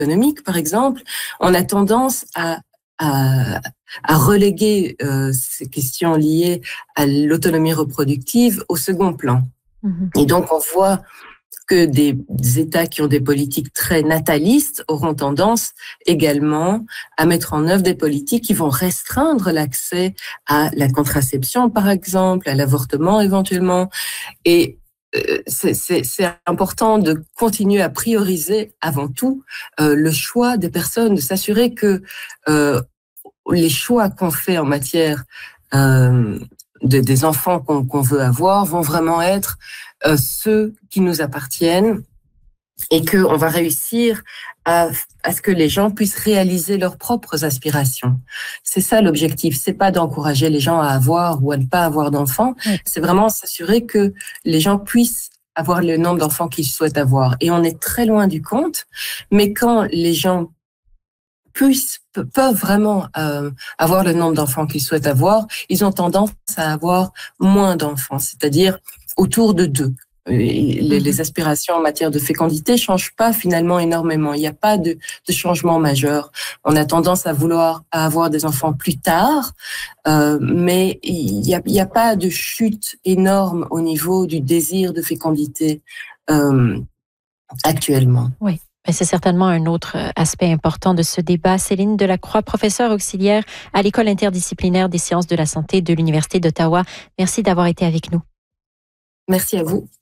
économique, par exemple, on a tendance à reléguer ces questions liées à l'autonomie reproductive au second plan. Et donc, on voit que des États qui ont des politiques très natalistes auront tendance également à mettre en œuvre des politiques qui vont restreindre l'accès à la contraception, par exemple, à l'avortement éventuellement. Et c'est important de continuer à prioriser avant tout le choix des personnes, de s'assurer que les choix qu'on fait en matière des enfants qu'on veut avoir vont vraiment être ceux qui nous appartiennent et qu'on va réussir à ce que les gens puissent réaliser leurs propres aspirations. C'est ça l'objectif. C'est pas d'encourager les gens à avoir ou à ne pas avoir d'enfants. C'est vraiment s'assurer que les gens puissent avoir le nombre d'enfants qu'ils souhaitent avoir. Et on est très loin du compte. Mais quand les gens peuvent vraiment avoir le nombre d'enfants qu'ils souhaitent avoir, ils ont tendance à avoir moins d'enfants, c'est-à-dire autour de 2. Les aspirations en matière de fécondité changent pas finalement énormément. Il n'y a pas de changement majeur. On a tendance à vouloir avoir des enfants plus tard, mais il y a pas de chute énorme au niveau du désir de fécondité actuellement. Oui. Mais c'est certainement un autre aspect important de ce débat. Céline Delacroix, professeure auxiliaire à l'École interdisciplinaire des sciences de la santé de l'Université d'Ottawa. Merci d'avoir été avec nous. Merci à vous.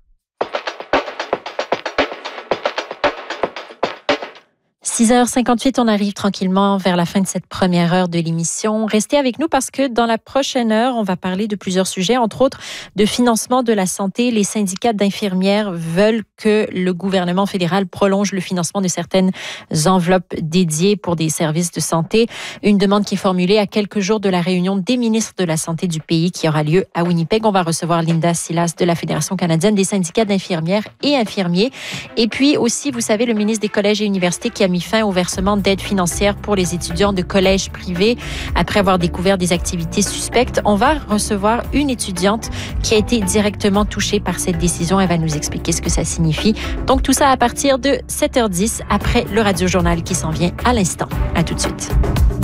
6h58, on arrive tranquillement vers la fin de cette première heure de l'émission. Restez avec nous parce que dans la prochaine heure, on va parler de plusieurs sujets, entre autres de financement de la santé. Les syndicats d'infirmières veulent que le gouvernement fédéral prolonge le financement de certaines enveloppes dédiées pour des services de santé. Une demande qui est formulée à quelques jours de la réunion des ministres de la Santé du pays qui aura lieu à Winnipeg. On va recevoir Linda Silas de la Fédération canadienne des syndicats d'infirmières et infirmiers. Et puis aussi, vous savez, le ministre des Collèges et Universités qui a mis fin au versement d'aide financière pour les étudiants de collèges privés après avoir découvert des activités suspectes. On va recevoir une étudiante qui a été directement touchée par cette décision. Elle va nous expliquer ce que ça signifie. Donc tout ça à partir de 7h10 après le Radio-Journal qui s'en vient à l'instant. À tout de suite.